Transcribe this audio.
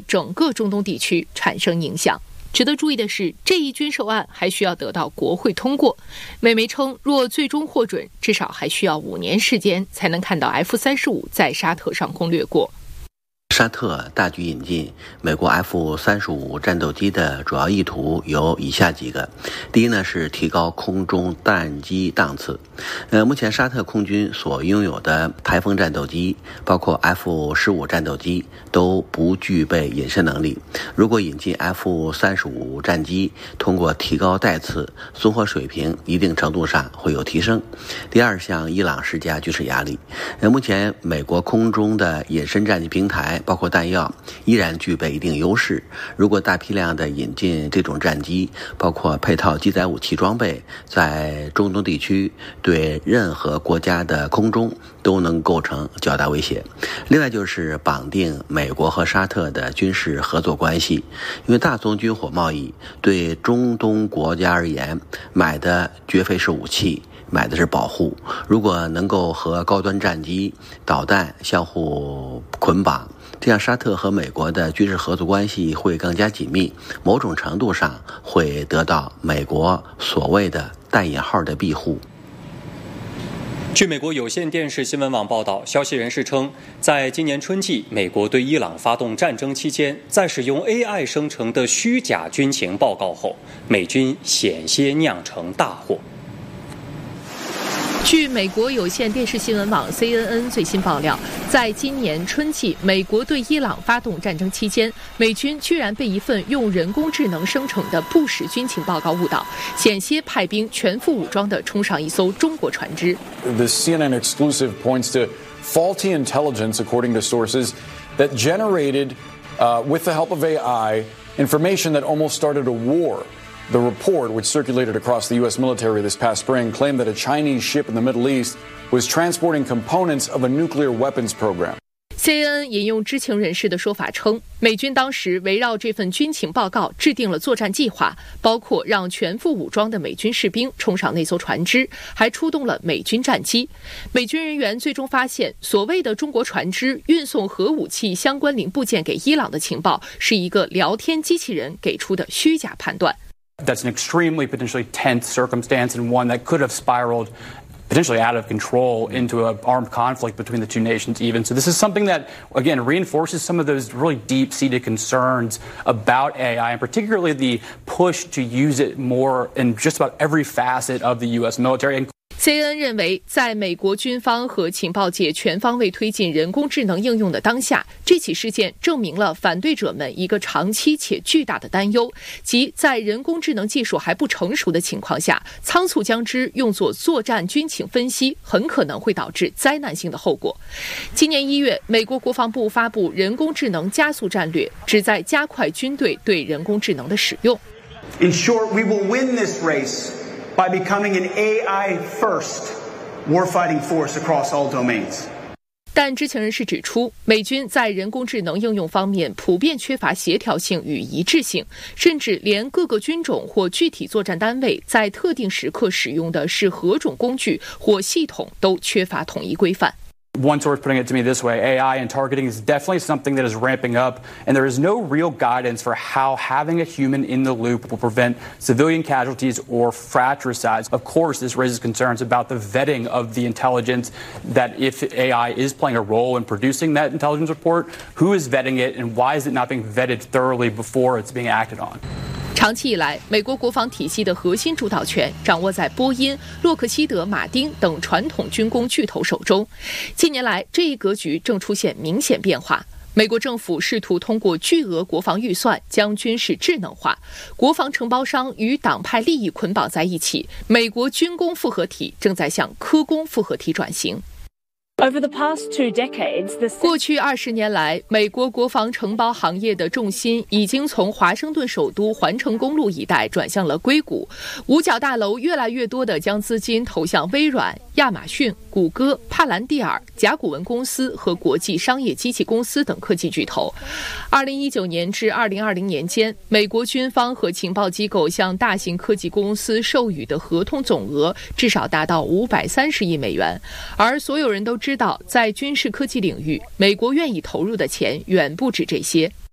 整个中东地区产生影响。值得注意的是，这一军售案还需要得到国会通过。美媒称，若最终获准，至少还需要5年时间才能看到 F-35在沙特上空掠过。 沙特大举引进美国 F-35战斗机的主要意图有以下几个。第一呢，是提高空中战机档次。目前沙特空军所拥有的台风战斗机，包括 F-15战斗机，都不具备隐身能力。如果引进 F-35战机，通过提高带次，综合水平一定程度上会有提升。第二，向伊朗施加军事压力。目前美国空中的隐身战机平台包括弹药依然具备一定优势。如果大批量的引进这种战机，包括配套机载武器装备，在中东地区对任何国家的空中都能构成较大威胁。另外就是绑定美国和沙特的军事合作关系，因为大宗军火贸易对中东国家而言，买的绝非是武器，买的是保护。如果能够和高端战机、导弹相互捆绑，这样沙特和美国的军事合作关系会更加紧密，某种程度上会得到美国所谓的带引号的庇护。 据美国有线电视新闻网报道，消息人士称，在今年春季美国对伊朗发动战争期间，在使用 AI 生成的虚假军情报告后，美军险些酿成大祸。 据美国有线电视新闻网 CNN 最新爆料，在今年春季美国对伊朗发动战争期间，美军居然被一份用人工智能生成的不实军情报告误导，险些派兵全副武装地冲上一艘中国船只。 The CNN exclusive points to faulty intelligence, according to sources, that generated, with the help of AI, information that almost started a war.The report, which circulated across the U.S. military this past spring, claimed that a Chinese ship in the Middle East was transporting components of a nuclear weapons program. CNN 引用知情人士的说法称，美军当时围绕这份军情报告制定了作战计划，包括让全副武装的美军士兵冲上那艘船只，还出动了美军战机。美军人员最终发现，所谓的中国船只运送核武器相关零部件给伊朗的情报，是一个聊天机器人给出的虚假判断。 That's an extremely potentially tense circumstance and one that could have spiraled potentially out of control into an armed conflict between the two nations even. So this is something that, again, reinforces some of those really deep-seated concerns about AI, and particularly the push to use it more in just about every facet of the U.S. military. CNN 认为，在美国军方和情报界全方位推进人工智能应用的当下，这起事件证明了反对者们一个长期且巨大的担忧，即在人工智能技术还不成熟的情况下，仓促将之用作作战军情分析，很可能会导致灾难性的后果。今年1月，美国国防部发布人工智能加速战略，旨在加快军队对人工智能的使用。 In short, we will win this race.By becoming an AI-first warfighting force across all domains. 但知情人士指出，美军在人工智能应用方面普遍缺乏协调性与一致性，甚至连各个军种或具体作战单位在特定时刻使用的是何种工具或系统都缺乏统一规范。 One source putting it to me this way, AI and targeting is definitely something that is ramping up, and there is no real guidance for how having a human in the loop will prevent civilian casualties or fratricides. Of course, this raises concerns about the vetting of the intelligence, that if AI is playing a role in producing that intelligence report, who is vetting it and why is it not being vetted thoroughly before it's being acted on? 长期以来，美国国防体系的核心主导权掌握在波音、洛克希德马丁等传统军工巨头手中。近年来，这一格局正出现明显变化。美国政府试图通过巨额国防预算将军事智能化，国防承包商与党派利益捆绑在一起，美国军工复合体正在向科工复合体转型。 Over the past 2 decades, 过去20年来，美国国防承包行业的重心已经从华盛顿首都环城公路一带转向了硅谷。五角大楼越来越多地将资金投向微软、亚马逊、谷歌、帕兰蒂尔、甲骨文公司和国际商业机器公司等科技巨头。2019年至2020年间，美国军方和情报机构向大型科技公司授予的合同总额至少达到530亿美元，而所有人都知道，在军事科技领域，美国愿意投入的钱远不止这些。